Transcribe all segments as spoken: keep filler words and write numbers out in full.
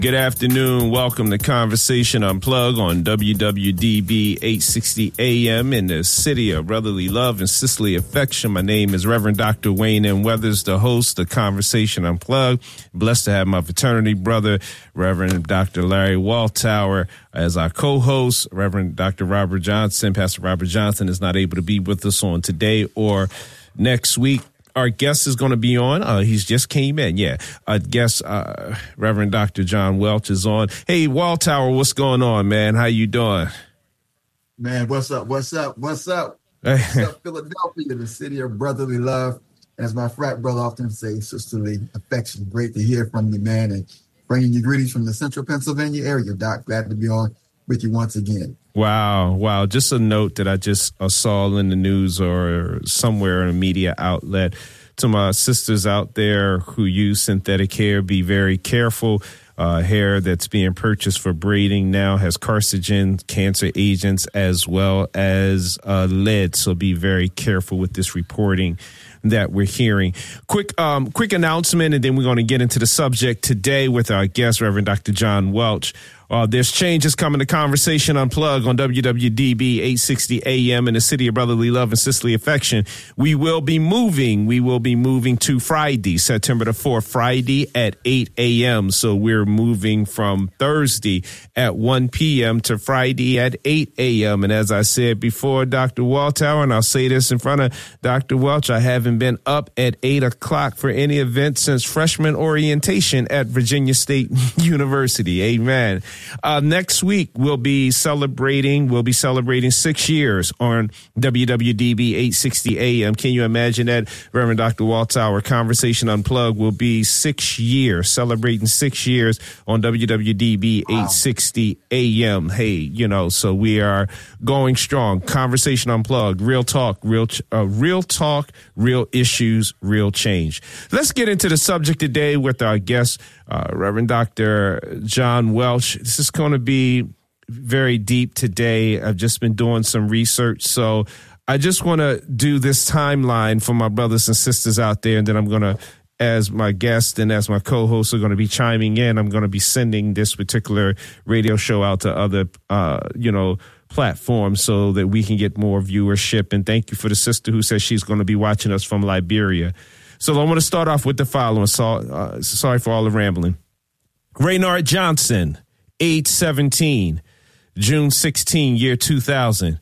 Good afternoon. Welcome to Conversation Unplugged on W W D B eight sixty A M in the city of brotherly love and sisterly affection. My name is Reverend Doctor Wayne M. Weathers, the host of Conversation Unplugged. Blessed to have my fraternity brother, Reverend Doctor Larry Waltower, as our co-host. Reverend Doctor Robert Johnson, Pastor Robert Johnson, is not able to be with us on today or next week. Our guest is going to be on. Uh, he's just came in. Yeah. Our guest, uh, Reverend Doctor John Welch is on. Hey, Waltower, what's going on, man? How you doing? Man, what's up? What's up? What's up? What's up, Philadelphia, the city of brotherly love. As my frat brother often say, sisterly affection. Great to hear from you, man. And bringing you greetings from the central Pennsylvania area, Doc. Glad to be on with you once again. Wow. Wow. Just a note that I just uh, saw in the news or somewhere in a media outlet to my sisters out there who use synthetic hair. Be very careful. Uh, hair that's being purchased for braiding now has carcinogen, cancer agents, as well as uh, lead. So be very careful with this reporting that we're hearing. Quick, um, quick announcement, and then we're going to get into the subject today with our guest, Reverend Doctor John Welch. Uh, there's changes coming to Conversation Unplugged on W W D B eight sixty A M in the city of brotherly love and sisterly affection. We will be moving. We will be moving to Friday, September the fourth, Friday at eight A M So we're moving from Thursday at one P M to Friday at eight A M And as I said before, Doctor Waltower, and I'll say this in front of Doctor Welch, I haven't been up at eight o'clock for any event since freshman orientation at Virginia State University. Amen. Uh, next week, we'll be celebrating, we'll be celebrating six years on W W D B eight sixty A M. Can you imagine that, Reverend Doctor Waltower? Conversation Unplugged will be six years, celebrating six years on W W D B eight sixty A M. Hey, you know, so we are going strong. Conversation Unplugged, real talk, real, uh, real talk, real issues, real change. Let's get into the subject today with our guest, uh, Reverend Doctor John Welch. This is going to be very deep today. I've just been doing some research, so I just want to do this timeline for my brothers and sisters out there, and then I'm going to, as my guest and as my co-hosts are going to be chiming in, I'm going to be sending this particular radio show out to other, uh, you know, platforms so that we can get more viewership. And thank you for the sister who says she's going to be watching us from Liberia. So I want to start off with the following. So, uh, sorry for all the rambling. Raynard Johnson, age seventeen, June sixteenth, year two thousand,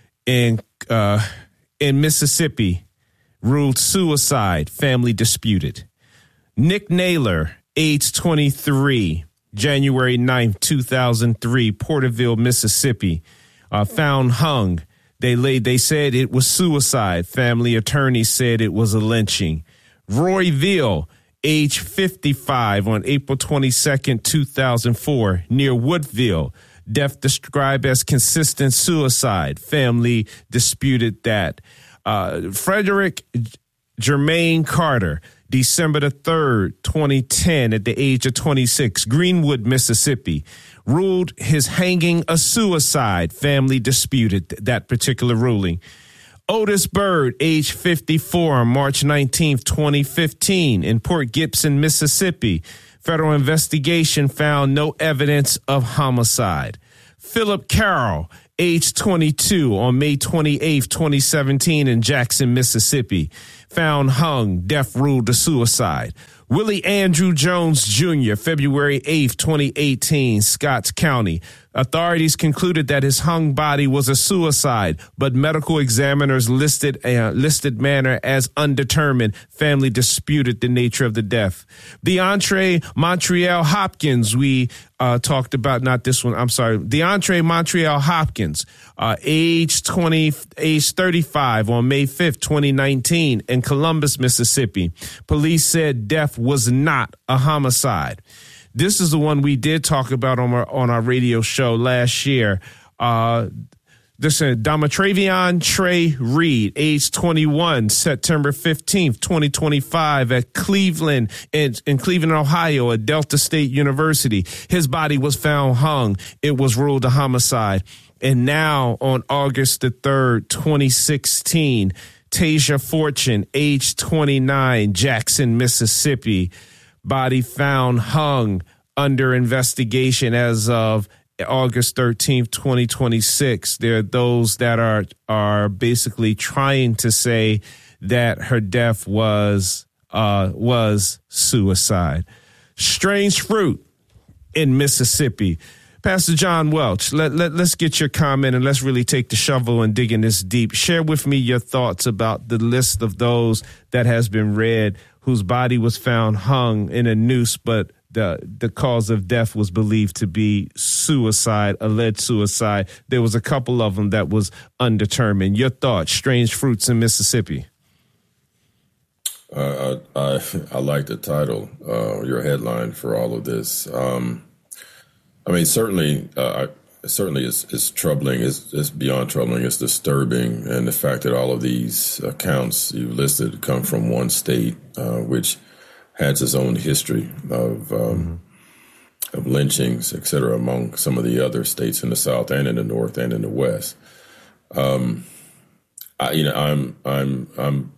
in uh, in Mississippi, ruled suicide, family disputed. Nick Naylor, age twenty-three, January ninth, two thousand three, Porterville, Mississippi, uh, found hung. They laid. They said it was suicide. Family attorney said it was a lynching. Roy Veal, age fifty-five, on April twenty-second, two thousand four, near Woodville. Death described as consistent suicide. Family disputed that. Uh, Frederick Jermaine Carter, December the third, twenty ten, at the age of twenty-six, Greenwood, Mississippi, ruled his hanging a suicide. Family disputed that particular ruling. Otis Bird, age fifty-four, on March nineteenth, twenty fifteen, in Port Gibson, Mississippi. Federal investigation found no evidence of homicide. Philip Carroll, age twenty-two, on May twenty-eighth, twenty seventeen, in Jackson, Mississippi, found hung, death ruled a suicide. Willie Andrew Jones Junior, February eighth, twenty eighteen, Scotts County. Authorities concluded that his hung body was a suicide, but medical examiners listed uh, listed manner as undetermined. Family disputed the nature of the death. DeAndre Montreal Hopkins, we uh, talked about, not this one, I'm sorry. DeAndre Montreal Hopkins, uh, age twenty, age thirty-five, on May fifth, twenty nineteen, in Columbus, Mississippi. Police said death was not a homicide. This is the one we did talk about on our, on our radio show last year. Uh, this is Domatravion Trey Reed, age twenty-one, September fifteenth, twenty twenty-five, at Cleveland, in, in Cleveland, Ohio, at Delta State University. His body was found hung. It was ruled a homicide. And now on August the third, twenty sixteen, Tasia Fortune, age twenty-nine, Jackson, Mississippi, body found hung under investigation as of August thirteenth, twenty twenty-six. There are those that are are basically trying to say that her death was uh, was suicide. Strange fruit in Mississippi. Pastor John Welch, let, let, let's get your comment and let's really take the shovel and dig in this deep. Share with me your thoughts about the list of those that has been read whose body was found hung in a noose, but the the cause of death was believed to be suicide, alleged suicide. There was a couple of them that was undetermined. Your thoughts, strange fruits in Mississippi. Uh, I, I I like the title, uh, your headline for all of this. Um, I mean, certainly, uh, I, certainly, it's, it's troubling. It's, it's beyond troubling. It's disturbing, and the fact that all of these accounts you listed come from one state, uh, which has its own history of um, mm-hmm. of lynchings, et cetera, among some of the other states in the South and in the North and in the West. Um, I, you know, I'm I'm I'm.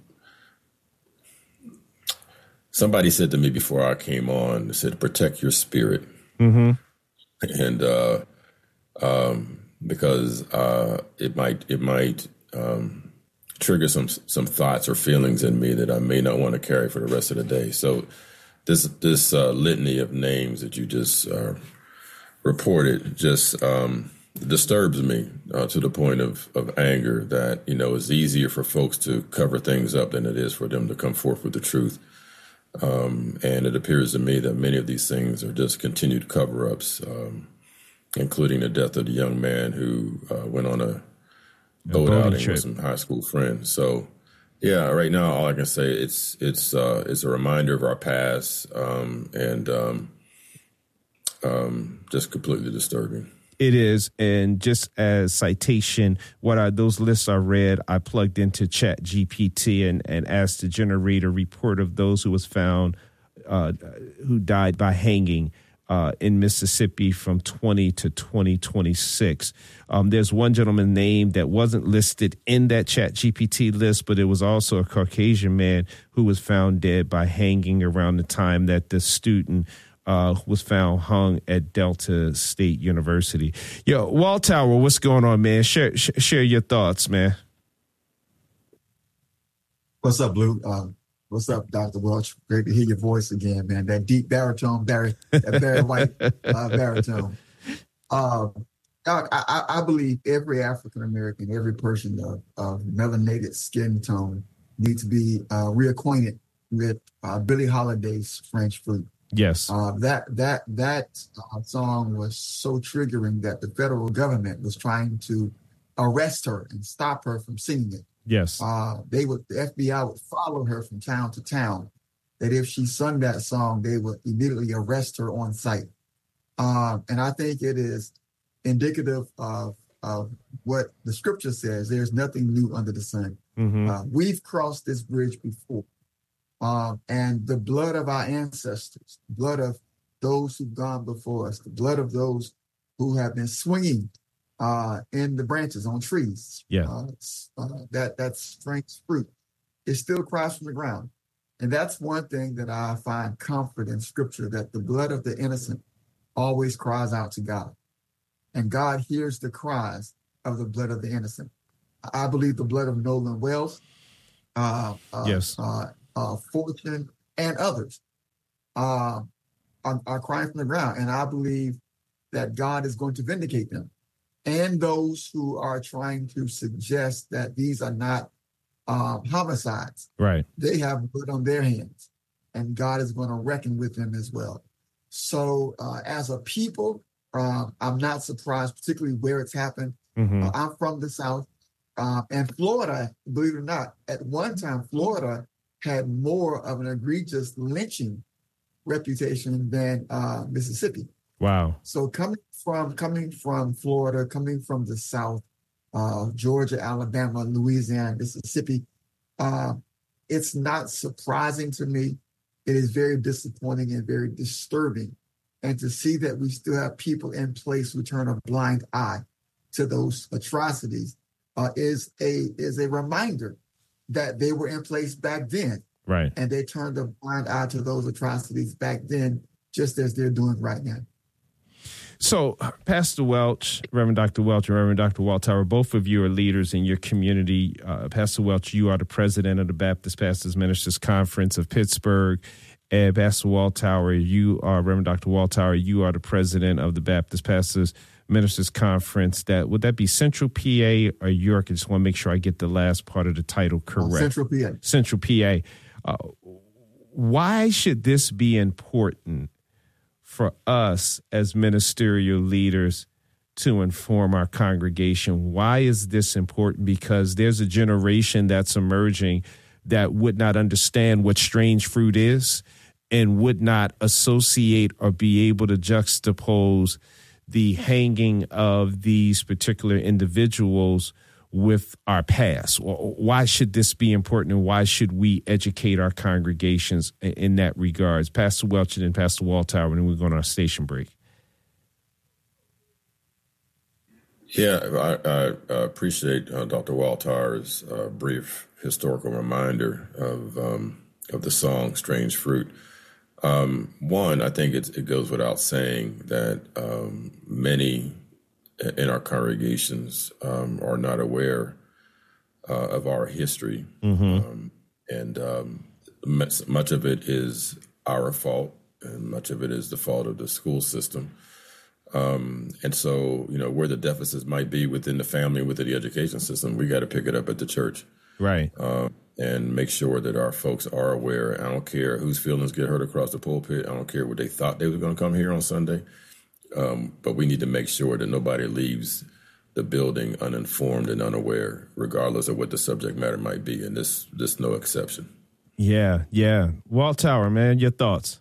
Somebody said to me before I came on, they said, protect your spirit. Mm-hmm. And uh, um, because uh, it might it might um, trigger some some thoughts or feelings in me that I may not want to carry for the rest of the day. So this this uh, litany of names that you just uh, reported just um, disturbs me uh, to the point of, of anger that, you know, it's easier for folks to cover things up than it is for them to come forth with the truth. Um, and it appears to me that many of these things are just continued cover-ups, um, including the death of the young man who uh, went on a boat outing trip with some high school friends. So, yeah, right now all I can say it's it's uh, it's a reminder of our past, um, and um, um, just completely disturbing. It is, and just as citation, what are those lists are read, I plugged into Chat G P T and, and asked to generate a report of those who was found, uh, who died by hanging uh, in Mississippi from twenty to twenty twenty-six. Um, there's one gentleman named that wasn't listed in that Chat G P T list, but it was also a Caucasian man who was found dead by hanging around the time that the student Uh, was found hung at Delta State University. Yo, Walltower, what's going on, man? Share sh- share your thoughts, man. What's up, Blue? Um, what's up, Doctor Welch? Great to hear your voice again, man. That deep baritone, Barry, that Barry White uh, baritone. Um, I, I, I believe every African American, every person of, of melanated skin tone needs to be uh, reacquainted with uh, Billie Holiday's French Fruit. Yes. Uh, that that that uh, song was so triggering that the federal government was trying to arrest her and stop her from singing it. Yes. Uh, they would the F B I would follow her from town to town. That if she sung that song, they would immediately arrest her on sight. Um, and I think it is indicative of of what the scripture says. There's nothing new under the sun. Mm-hmm. Uh, we've crossed this bridge before. Um, and the blood of our ancestors, the blood of those who've gone before us, the blood of those who have been swinging uh, in the branches on trees. Yeah, uh, uh, that that strange fruit, it still cries from the ground, and that's one thing that I find comfort in Scripture, that the blood of the innocent always cries out to God, and God hears the cries of the blood of the innocent. I believe the blood of Nolan Wells. Uh, uh, yes. Uh, Uh, Fortune and others uh, are, are crying from the ground. And I believe that God is going to vindicate them. And those who are trying to suggest that these are not uh, homicides. Right. They have blood on their hands. And God is going to reckon with them as well. So uh, as a people, uh, I'm not surprised, particularly where it's happened. Mm-hmm. Uh, I'm from the South. Uh, and Florida, believe it or not, at one time, Florida had more of an egregious lynching reputation than uh, Mississippi. Wow. So coming from coming from Florida, coming from the South, uh, Georgia, Alabama, Louisiana, Mississippi, uh, it's not surprising to me. It is very disappointing and very disturbing. And to see that we still have people in place who turn a blind eye to those atrocities uh, is a is a reminder that they were in place back then. Right. And they turned a blind eye to those atrocities back then just as they're doing right now. So, Pastor Welch, Reverend Doctor Welch, and Reverend Doctor Waltower, both of you are leaders in your community. Uh, Pastor Welch, you are the president of the Baptist Pastors Ministers Conference of Pittsburgh. And Pastor Waltower, you are, Reverend Doctor Waltower, you are the president of the Baptist Pastors Ministers Conference. That would that be Central P A or York? I just want to make sure I get the last part of the title correct. Oh, Central P A. Central P A. Uh, why should this be important for us as ministerial leaders to inform our congregation? Why is this important? Because there's a generation that's emerging that would not understand what strange fruit is and would not associate or be able to juxtapose the hanging of these particular individuals with our past. Why should this be important, and why should we educate our congregations in that regards? Pastor Welch and Pastor Waltower, and then we're going on our station break. Yeah, I, I appreciate uh, Doctor Waltower's uh, brief historical reminder of um, of the song "Strange Fruit." Um, one, I think it's, it goes without saying that um, many in our congregations um, are not aware uh, of our history. Mm-hmm. Um, and um, much, much of it is our fault, and much of it is the fault of the school system. Um, and so, you know, where the deficits might be within the family, within the education system, we got to pick it up at the church. Right. Uh, and make sure that our folks are aware. I don't care whose feelings get hurt across the pulpit. I don't care what they thought they were going to come here on Sunday. Um, but we need to make sure that nobody leaves the building uninformed and unaware, regardless of what the subject matter might be. And this, this no exception. Yeah, yeah. Waltower, man, your thoughts?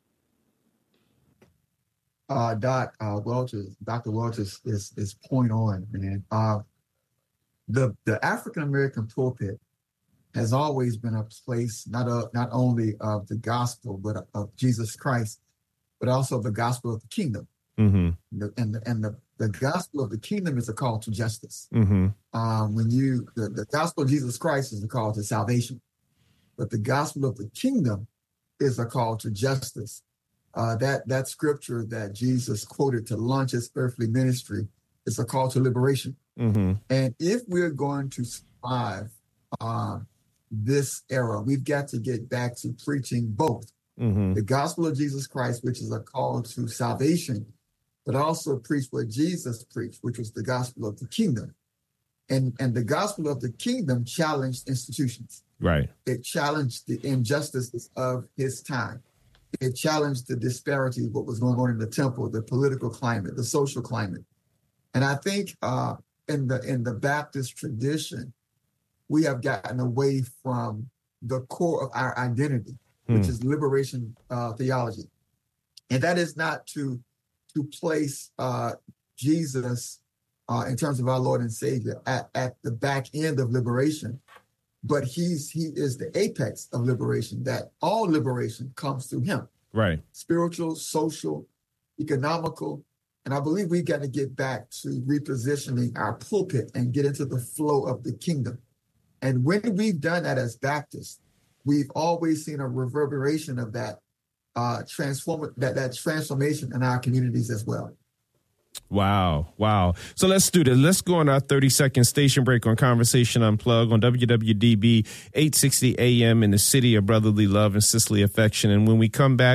Uh, Doc uh, Welch's, Doctor Welch's is is point on, man. Uh, the the African American pulpit has always been a place not a, not only of the gospel, but of Jesus Christ, but also the gospel of the kingdom. Mm-hmm. The, and the, and the, the gospel of the kingdom is a call to justice. Mm-hmm. Um, when you the, the gospel of Jesus Christ is a call to salvation, but the gospel of the kingdom is a call to justice. Uh, that that scripture that Jesus quoted to launch his earthly ministry is a call to liberation. Mm-hmm. And if we're going to survive uh, this era, we've got to get back to preaching both mm-hmm. the gospel of Jesus Christ, which is a call to salvation, but also preach what Jesus preached, which was the gospel of the kingdom. And, and the gospel of the kingdom challenged institutions. Right. It challenged the injustices of his time. It challenged the disparity of what was going on in the temple, the political climate, the social climate. And I think uh, in the in the Baptist tradition, we have gotten away from the core of our identity, hmm. which is liberation uh, theology. And that is not to to place uh, Jesus uh, in terms of our Lord and Savior at, at the back end of liberation, but he's he is the apex of liberation, that all liberation comes through him. Right. Spiritual, social, economical. And I believe we got to get back to repositioning our pulpit and get into the flow of the kingdom. And when we've done that as Baptists, we've always seen a reverberation of that uh, transform that that transformation in our communities as well. Wow. Wow. So let's do this. Let's go on our thirty second station break on Conversation Unplugged on W W D B eight sixty A M in the city of brotherly love and sisterly affection. And when we come back,